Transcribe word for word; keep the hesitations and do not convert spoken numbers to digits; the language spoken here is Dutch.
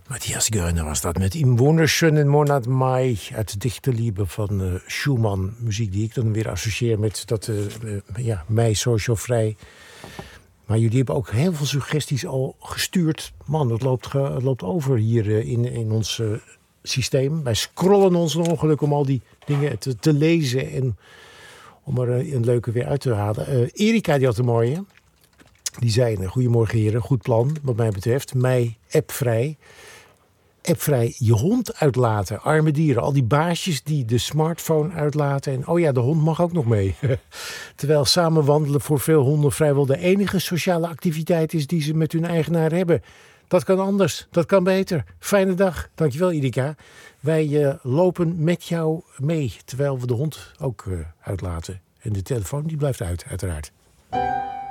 Matthias Geuner was dat met Im wunderschönen Monat Mai uit de Dichterliebe van uh, Schumann. Muziek die ik dan weer associeer met dat uh, uh, ja, mei sowieso vrij. Maar jullie hebben ook heel veel suggesties al gestuurd. Man, het loopt, ge, het loopt over hier uh, in, in ons uh, systeem. Wij scrollen ons een ongeluk om al die dingen te, te lezen en om er uh, een leuke weer uit te halen. Uh, Erika die had een mooie. Die zei, goedemorgen heren, goed plan wat mij betreft. Mij appvrij. Appvrij je hond uitlaten. Arme dieren. Al die baasjes die de smartphone uitlaten. En oh ja, de hond mag ook nog mee. Terwijl samen wandelen voor veel honden vrijwel de enige sociale activiteit is die ze met hun eigenaar hebben. Dat kan anders. Dat kan beter. Fijne dag. Dankjewel Erika. Wij uh, lopen met jou mee. Terwijl we de hond ook uh, uitlaten. En de telefoon die blijft uit, uiteraard.